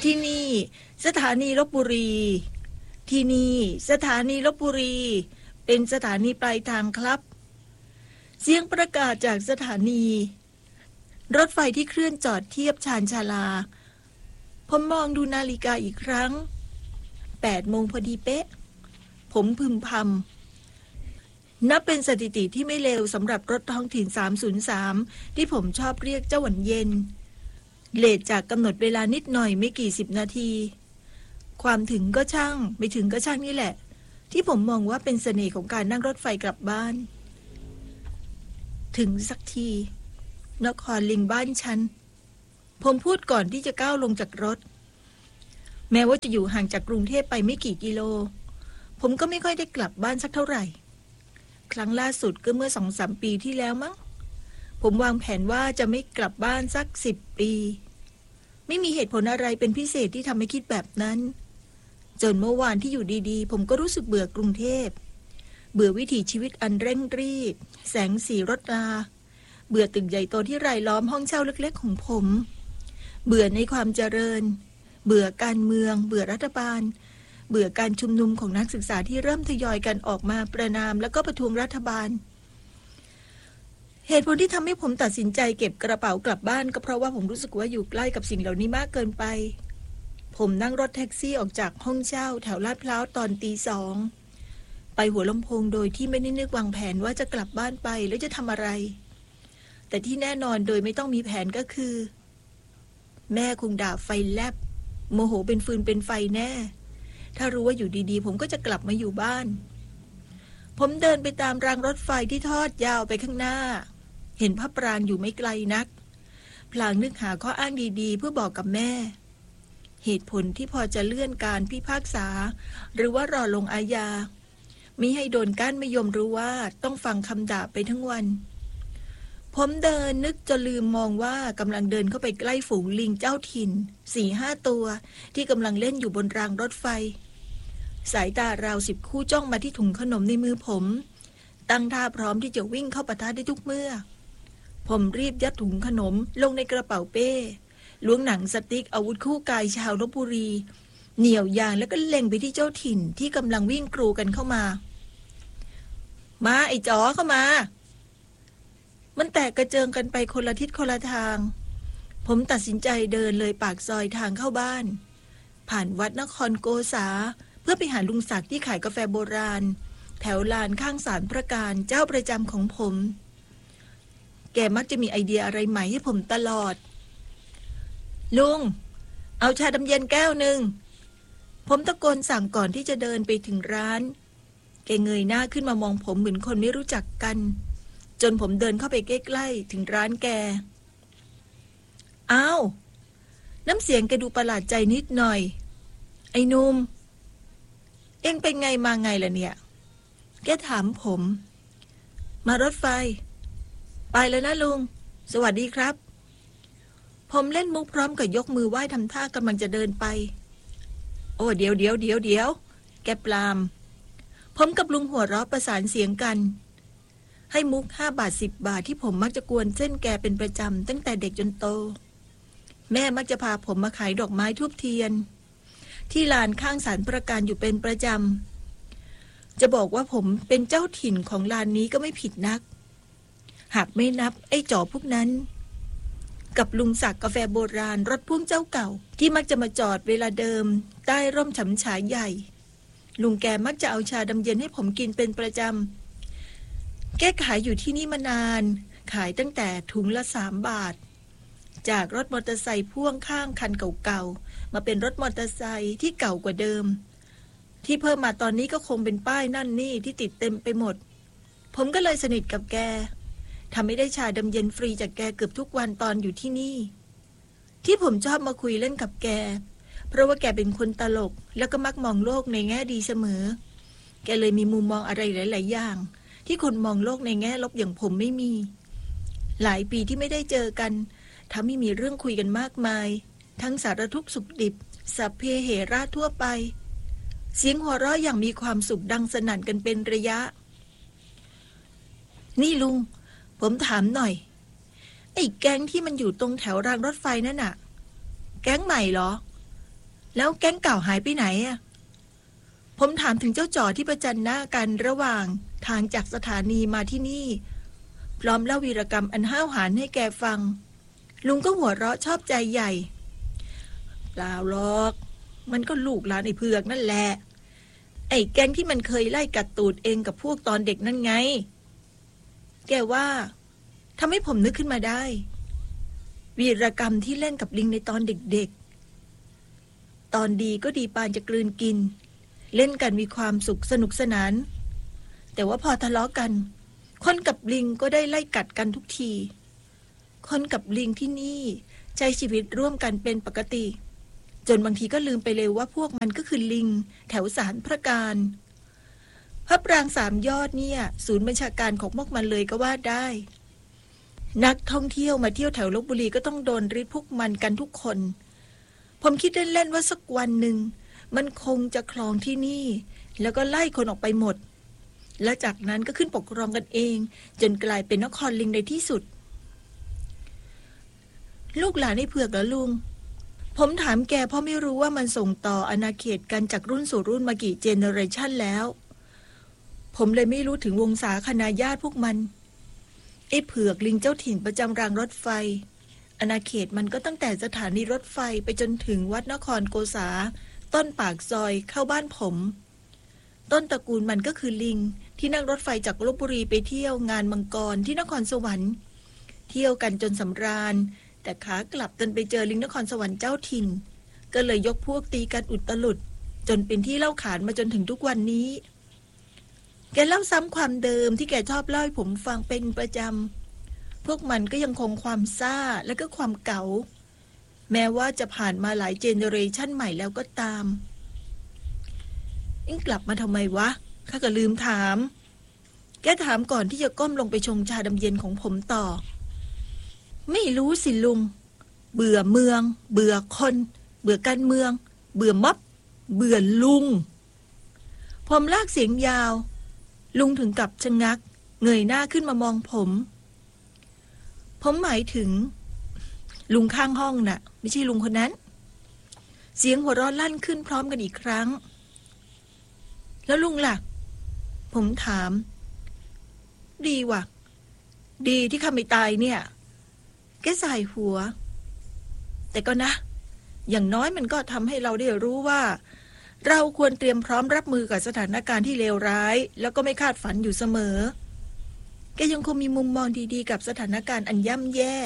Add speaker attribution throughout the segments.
Speaker 1: ที่นี่สถานีลพบุรีที่นี่สถานีลพบุรีเป็นสถานีปลายทางครับเสียงประกาศจากสถานีรถไฟที่เคลื่อนจอดเทียบชานชาลาผมมองดูนาฬิกาอีกครั้ง8 โมงพอดีเป๊ะผมพึมพำนับเป็นสถิติที่ไม่เลวสำหรับรถท้องถิ่น303ที่ผมชอบเรียกเจ้าหวันเย็นเลทจากกำหนดเวลานิดหน่อยไม่กี่10 นาทีความถึงก็ช่างไม่ถึงก็ช่างนี่แหละที่ผมมองว่าเป็นเสน่ห์ของการนั่งรถไฟกลับบ้านถึงสักทีนครลิงบ้านฉันผมพูดก่อนที่จะก้าวลงจากรถแม้ว่าจะอยู่ห่างจากกรุงเทพไปไม่กี่กิโลผมก็ไม่ค่อยได้กลับบ้านสักเท่าไหร่ครั้งล่าสุดก็เมื่อ 2-3 ปีที่แล้วมั้งผมวางแผนว่าจะไม่กลับบ้านสัก10 ปีไม่มีเหตุผลอะไรเป็นพิเศษที่ทำให้คิดแบบนั้นจนเมื่อวานที่อยู่ดีๆผมก็รู้สึกเบื่อกรุงเทพเบื่อวิถีชีวิตอันเร่งรีบแสงสีรถราเบื่อตึกใหญ่โตที่รายล้อมห้องเช่าเล็กๆของผมเบื่อในความเจริญเบื่อการเมืองเบื่อรัฐบาลเบื่อการชุมนุมของนักศึกษาที่เริ่มทยอยกันออกมาประณามแล้วก็ประท้วงรัฐบาลเหตุผลที่ทำให้ผมตัดสินใจเก็บกระเป๋ากลับบ้านก็เพราะว่าผมรู้สึกว่าอยู่ใกล้กับสิ่งเหล่านี้มากเกินไปผมนั่งรถแท็กซี่ออกจากห้องเช่าแถวลาดพร้าวตอนตี 2ไปหัวลำโพงโดยที่ไม่ได้นึกวางแผนว่าจะกลับบ้านไปแล้วจะทำอะไรแต่ที่แน่นอนโดยไม่ต้องมีแผนก็คือแม่คงด่าไฟแลบโมโหเป็นฟืนเป็นไฟแน่ถ้ารู้ว่าอยู่ดีๆผมก็จะกลับมาอยู่บ้านผมเดินไปตามรางรถไฟที่ทอดยาวไปข้างหน้าเห็นพระปรางอยู่ไม่ไกลนักพลางนึกหาข้ออ้างดีๆเพื่อบอกกับแม่เหตุผลที่พอจะเลื่อนการพิพากษาหรือว่ารอลงอาญามิให้โดนก้านมะยมรู้ว่าต้องฟังคำด่าไปทั้งวันผมเดินนึกจนลืมมองว่ากำลังเดินเข้าไปใกล้ฝูงลิงเจ้าถิ่น 4-5 ตัวที่กำลังเล่นอยู่บนรางรถไฟสายตาราว10 คู่จ้องมาที่ถุงขนมในมือผมตั้งท่าพร้อมที่จะวิ่งเข้าปะทะได้ทุกเมื่อผมรีบยัดถุงขนมลงในกระเป๋าเป้ล้วงหนังสติ๊กอาวุธคู่กายชาวลพบุรีเหนี่ยวยางแล้วก็เล็งไปที่เจ้าถิ่นที่กำลังวิ่งกรูกันเข้ามาไอ้จ๋อเข้ามามันแตกกระเจิงกันไปคนละทิศคนละทางผมตัดสินใจเดินเลยปากซอยทางเข้าบ้านผ่านวัดนครโกษาเพื่อไปหาลุงศักดิ์ที่ขายกาแฟโบราณแถวลานข้างศาลพระการเจ้าประจำของผมแกมักจะมีไอเดียอะไรใหม่ให้ผมตลอดลุงเอาชาดำเย็นแก้วหนึ่งผมตะโกนสั่งก่อนที่จะเดินไปถึงร้านแกเงยหน้าขึ้นมามองผมเหมือนคนไม่รู้จักกันจนผมเดินเข้าไปใกล้ๆถึงร้านแกอ้าวน้ำเสียงแกดูประหลาดใจนิดหน่อยไอ้หนุ่มเอ็งเป็นไงมาไงล่ะเนี่ยแกถามผมมารถไฟไปเลยนะลุงสวัสดีครับผมเล่นมุกพร้อมกับยกมือไหว้ทำท่ากำลังจะเดินไปโอ้เดี๋ยวแกปลามผมกับลุงหัวเราะประสานเสียงกันให้มุก5 บาท10 บาทที่ผมมักจะกวนเส้นแกเป็นประจำตั้งแต่เด็กจนโตแม่มักจะพาผมมาขายดอกไม้ทูบเทียนที่ลานข้างศาลพระการอยู่เป็นประจำจะบอกว่าผมเป็นเจ้าถิ่นของลานนี้ก็ไม่ผิดนักหากไม่นับไอ้จ๋อพวกนั้นกับลุงศักดิ์กาแฟโบราณรถพ่วงเจ้าเก่าที่มักจะมาจอดเวลาเดิมใต้ร่มฉำฉายใหญ่ลุงแกมักจะเอาชาดำเย็นให้ผมกินเป็นประจำแกขายอยู่ที่นี่มานานขายตั้งแต่ถุงละ3 บาทจากรถมอเตอร์ไซค์พ่วงข้างคันเก่าๆมาเป็นรถมอเตอร์ไซค์ที่เก่ากว่าเดิมที่เพิ่มมาตอนนี้ก็คงเป็นป้ายนั่นนี่ที่ติดเต็มไปหมดผมก็เลยสนิทกับแกทำให้ได้ชาดำเย็นฟรีจากแกเกือบทุกวันตอนอยู่ที่นี่ที่ผมชอบมาคุยเล่นกับแกเพราะว่าแกเป็นคนตลกแล้วก็มักมองโลกในแง่ดีเสมอแกเลยมีมุมมองอะไรหลายๆอย่างที่คนมองโลกในแง่ลบอย่างผมไม่มีหลายปีที่ไม่ได้เจอกันทำให้มีเรื่องคุยกันมากมายทั้งสารทุกข์สุขดิบสัพเพเหระทั่วไปเสียงหัวเราะอย่างมีความสุขดังสนั่นกันเป็นระยะนี่ลุงผมถามหน่อยไอ้แก๊งที่มันอยู่ตรงแถวรางรถไฟนั่นน่ะแก๊งใหม่เหรอแล้วแก๊งเก่าหายไปไหนอะผมถามถึงเจ้าจ่อที่ประจันหน้ากันระหว่างทางจากสถานีมาที่นี่พร้อมเล่าวีรกรรมอันห้าวหาญให้แกฟังลุงก็หัวเราะชอบใจใหญ่เปล่าหรอกมันก็ลูกหลานไอ้เผือกนั่นแหละไอ้แก๊งที่มันเคยไล่กัดตูดเองกับพวกตอนเด็กนั่นไงแกว่าทำให้ผมนึกขึ้นมาได้วีรกรรมที่เล่นกับลิงในตอนเด็กๆตอนดีก็ดีปานจะกลืนกินเล่นกันมีความสุขสนุกสนานแต่ว่าพอทะเลาะกันคนกับลิงก็ได้ไล่กัดกันทุกทีคนกับลิงที่นี่ใช้ชีวิตร่วมกันเป็นปกติจนบางทีก็ลืมไปเลยว่าพวกมันก็คือลิงแถวศาลพระการพระปรางสามยอดเนี่ยศูนย์บัญชาการของพวกมันเลยก็ว่าได้นักท่องเที่ยวมาเที่ยวแถวลพบุรีก็ต้องโดนริดพวกมันกันทุกคนผมคิดเล่นๆว่าสักวันหนึ่งมันคงจะครองที่นี่แล้วก็ไล่คนออกไปหมดและจากนั้นก็ขึ้นปกครองกันเองจนกลายเป็นนครลิงในที่สุดลูกหลานไอ้เผือกเหรอลุงผมถามแกเพราะไม่รู้ว่ามันส่งต่ออาณาเขตกันจากรุ่นสู่รุ่นมากี่เจเนอเรชันแล้วผมเลยไม่รู้ถึงวงศาคณาญาติพวกมันไอ้เผือกลิงเจ้าถิ่นประจำรางรถไฟอาณาเขตมันก็ตั้งแต่สถานีรถไฟไปจนถึงวัดนครโกษาต้นปากซอยเข้าบ้านผมต้นตระกูลมันก็คือลิงที่นั่งรถไฟจากลพบุรีไปเที่ยวงานมังกรที่นครสวรรค์เที่ยวกันจนสำราญแต่ขากลับจนไปเจอลิงนครสวรรค์เจ้าถิ่นก็เลยยกพวกตีกันอุตลุดจนเป็นที่เล่าขานมาจนถึงทุกวันนี้แกเล่าซ้ำความเดิมที่แกชอบเล่าให้ผมฟังเป็นประจำพวกมันก็ยังคงความซ่าและก็ความเก๋าแม้ว่าจะผ่านมาหลายเจเนอเรชันใหม่แล้วก็ตามกลับมาทำไมวะข้าก็ลืมถามแกถามก่อนที่จะก้มลงไปชงชาดำเย็นของผมต่อไม่รู้สิลุงเบื่อเมืองเบื่อคนเบื่อการเมืองเบื่อม็อบเบื่อลุงผมลากเสียงยาวลุงถึงกับชะงักเงยหน้าขึ้นมามองผมหมายถึงลุงข้างห้องน่ะไม่ใช่ลุงคนนั้นเสียงหัวเราะลั่นขึ้นพร้อมกันอีกครั้งแล้วลุงล่ะผมถามดีว่ะดีที่ข้าไม่ตายเนี่ยแกสายหัวแต่ก็นะอย่างน้อยมันก็ทำให้เราได้รู้ว่าเราควรเตรียมพร้อมรับมือกับสถานการณ์ที่เลวร้ายแล้วก็ไม่คาดฝันอยู่เสมอแกยังคงมีมุมมองดีๆกับสถานการณ์อันย่ำแย่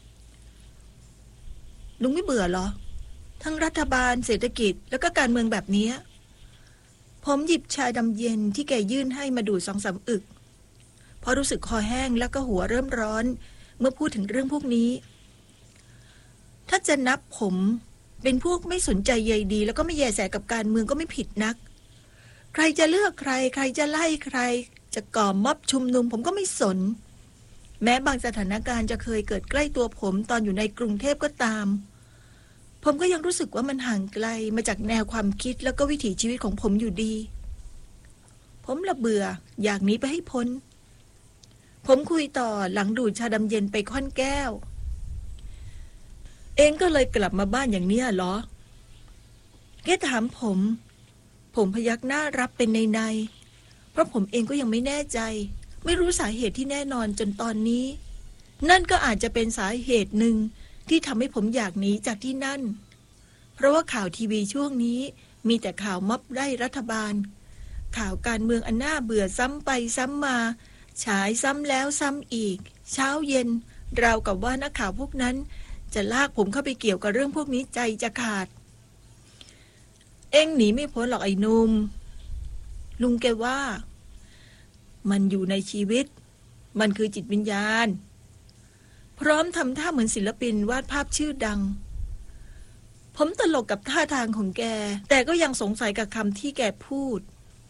Speaker 1: ลุงไม่เบื่อหรอทั้งรัฐบาลเศรษฐกิจแล้วก็การเมืองแบบนี้ผมหยิบชาดำเย็นที่แกยื่นให้มาดู2-3 อึกเพราะรู้สึกคอแห้งแล้วก็หัวเริ่มร้อนเมื่อพูดถึงเรื่องพวกนี้ถ้าจะนับผมเป็นพวกไม่สนใจใยดีแล้วก็ไม่แยแสกับการเมืองก็ไม่ผิดนักใครจะเลือกใครใครจะไล่ใครจะก่อม็อบชุมนุมผมก็ไม่สนแม้บางสถานการณ์จะเคยเกิดใกล้ตัวผมตอนอยู่ในกรุงเทพก็ตามผมก็ยังรู้สึกว่ามันห่างไกลมาจากแนวความคิดแล้วก็วิถีชีวิตของผมอยู่ดีผมละเบื่ออยากหนีไปให้พ้นผมคุยต่อหลังดูดชาดำเย็นไปค่อนแก้วเองก็เลยกลับมาบ้านอย่างนี้เหรอแกถามผมพยักหน้ารับเป็นในเพราะผมเองก็ยังไม่แน่ใจไม่รู้สาเหตุที่แน่นอนจนตอนนี้นั่นก็อาจจะเป็นสาเหตุหนึ่งที่ทำให้ผมอยากหนีจากที่นั่นเพราะว่าข่าวทีวีช่วงนี้มีแต่ข่าวม็อบไล่รัฐบาลข่าวการเมืองอันน่าเบื่อซ้ำไปซ้ำมาฉายซ้ำแล้วซ้ำอีกเช้าเย็นราวกับว่านักข่าวพวกนั้นจะลากผมเข้าไปเกี่ยวกับเรื่องพวกนี้ใจจะขาดเอ็งหนีไม่พ้นหรอกไอ้หนุ่มลุงแกว่ามันอยู่ในชีวิตมันคือจิตวิญญาณพร้อมทำท่าเหมือนศิลปินวาดภาพชื่อดังผมตลกกับท่าทางของแกแต่ก็ยังสงสัยกับคำที่แกพูด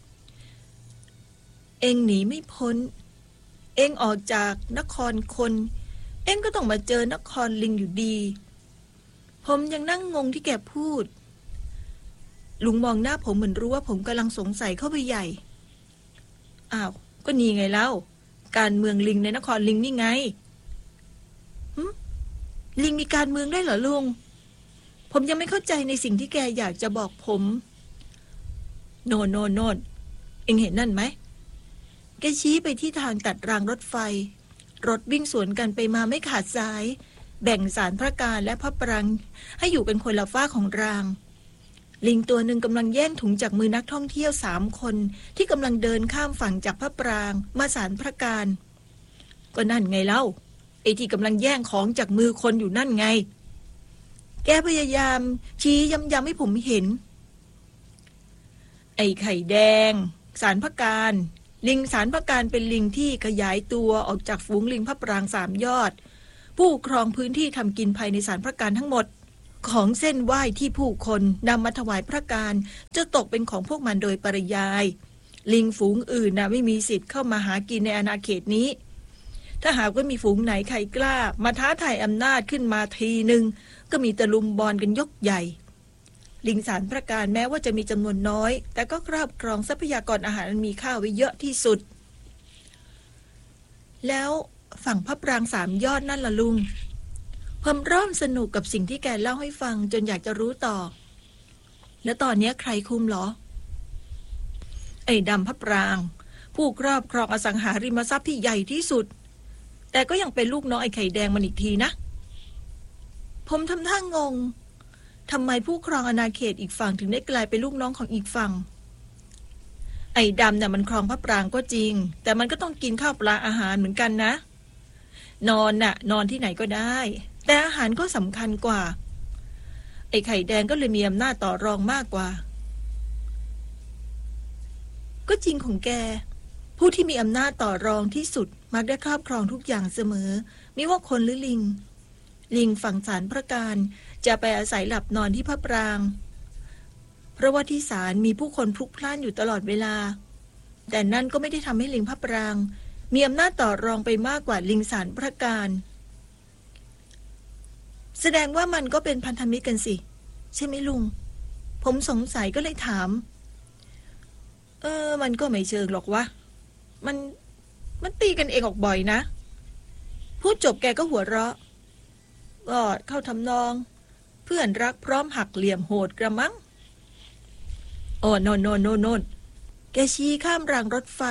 Speaker 1: เอ็งหนีไม่พ้นเอ็งออกจากนครคนเอ็งก็ต้องมาเจอนครลิงอยู่ดีผมยังนั่งงงที่แกพูดลุงมองหน้าผมเหมือนรู้ว่าผมกำลังสงสัยเข้าไปใหญ่อ้าวก็นี่ไงเล่าการเมืองลิงในนครลิงนี่ไงลิงมีการเมืองได้เหรอลุงผมยังไม่เข้าใจในสิ่งที่แกอยากจะบอกผมโน่นเอ็งเห็นนั่นไหมแกชี้ไปที่ทางตัดรางรถไฟรถวิ่งสวนกันไปมาไม่ขาดสายแบ่งศาลพระการและพระปรางให้อยู่เป็นคนละฝ้าของรางลิงตัวหนึ่งกำลังแย่งถุงจากมือนักท่องเที่ยว3 คนที่กำลังเดินข้ามฝั่งจากพระปรางมาศาลพระการก็นั่นไงเล่าไอ้ที่กำลังแย่งของจากมือคนอยู่นั่นไงแกพยายามชี้ย้ำๆให้ผมเห็นไอ้ไข่แดงศาลพระการลิงศาลพระการเป็นลิงที่ขยายตัวออกจากฝูงลิงพระปราง3 ยอดผู้ครองพื้นที่ทำกินภายในศาลพระการทั้งหมดของเส้นไหว้ที่ผู้คนนำมาถวายพระการจะตกเป็นของพวกมันโดยปริยายลิงฝูงอื่นไม่มีสิทธิ์เข้ามาหากินในอาณาเขตนี้ถ้าหากว่ามีฝูงไหนใครกล้ามาท้าทายอำนาจขึ้นมาทีหนึ่งก็มีตะลุมบอลกันยกใหญ่ลิงศาลพระการแม้ว่าจะมีจำนวนน้อยแต่ก็ครอบครองทรัพยากรอาหารอันมีค่าไว้เยอะที่สุดแล้วฝั่งพระปราง3 ยอดนั่นล่ะลุงผมเริ่มสนุกกับสิ่งที่แกเล่าให้ฟังจนอยากจะรู้ต่อแล้วตอนนี้ใครคุมหรอไอ้ดำพระปรางผู้ครอบครองอสังหาริมทรัพย์ที่ใหญ่ที่สุดแต่ก็ยังเป็นลูกน้องไอ้ไข่แดงมันอีกทีนะผมทำท่างงทำไมผู้ครองอาณาเขตอีกฝั่งถึงได้กลายเป็นลูกน้องของอีกฝั่งไอ้ดำเนี่ยมันครองพระปรางก็จริงแต่มันก็ต้องกินข้าวปลาอาหารเหมือนกันนะนอนที่ไหนก็ได้แต่อาหารก็สำคัญกว่าไอ้ไข่แดงก็เลยมีอำนาจต่อรองมากกว่าก็จริงของแกผู้ที่มีอำนาจต่อรองที่สุดมักได้ครอบครองทุกอย่างเสมอไม่ว่าคนหรือลิงฝั่งศาลพระการจะไปอาศัยหลับนอนที่พระปรางเพราะว่าที่ศาลมีผู้คนพลุกพล่านอยู่ตลอดเวลาแต่นั่นก็ไม่ได้ทำให้ลิงพระปรางมีอำนาจต่อรองไปมากกว่าลิงศาลพระการแสดงว่ามันก็เป็นพันธมิตรกันสิใช่ไหมลุงผมสงสัยก็เลยถามมันก็ไม่เชิงหรอกวะมันตีกันเองออกบ่อยนะพูดจบแกก็หัวเราะก็เข้าทำนองเพื่อนรักพร้อมหักเหลี่ยมโหดกระมังโอ้โน่นแกชี้ข้ามรางรถไฟ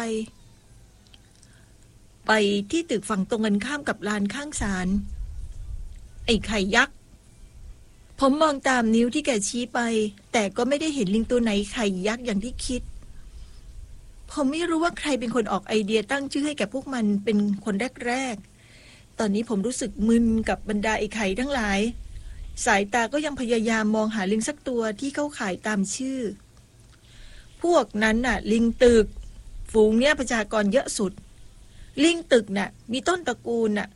Speaker 1: ไปที่ตึกฝั่งตรงกันข้ามกับลานข้างศาลไอ้ไข่ยักษ์ผมมองตามนิ้วที่แกชี้ไปแต่ก็ไม่ได้เห็นลิงตัวไหนไข่ยักษ์อย่างที่คิดผมไม่รู้ว่าใครเป็นคนออกไอเดียตั้งชื่อให้แก่พวกมันเป็นคนแรกตอนนี้ผมรู้สึกมึนกับบรรดาไอ้ไข่ทั้งหลายสายตาก็ยังพยายามมองหาลิงสักตัวที่เข้าข่ายตามชื่อพวกนั้นน่ะลิงตึกฝูงเนี้ยประชากรเยอะสุดลิงตึกน่ะมีต้นตระกูลน่ะ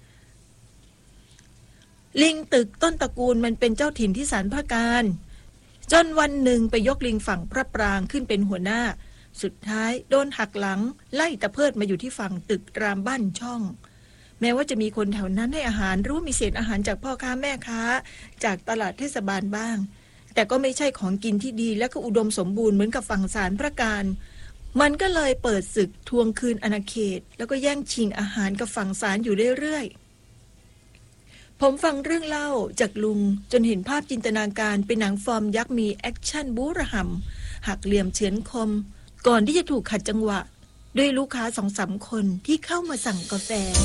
Speaker 1: ลิงตึกต้นตระกูลมันเป็นเจ้าถิ่นที่ศาลพระการจนวันหนึ่งไปยกลิงฝั่งพระปรางขึ้นเป็นหัวหน้าสุดท้ายโดนหักหลังไล่ตะเพิดมาอยู่ที่ฝั่งตึกรามบ้านช่องแม้ว่าจะมีคนแถวนั้นให้อาหารหรือมีเศษอาหารจากพ่อค้าแม่ค้าจากตลาดเทศบาลบ้างแต่ก็ไม่ใช่ของกินที่ดีและก็อุดมสมบูรณ์เหมือนกับฝั่งศาลพระการมันก็เลยเปิดศึกทวงคืนอาณาเขตแล้วก็แย่งชิงอาหารกับฝั่งศาลอยู่เรื่อยๆผมฟังเรื่องเล่าจากลุงจนเห็นภาพจินตนาการเป็นหนังฟอร์มยักษ์มีแอคชั่นบู๊ระห่ำหักเหลี่ยมเฉือนคมก่อนที่จะถูกขัดจังหวะด้วยลูกค้า2-3 คนที่เข้ามาสั่งกาแฟ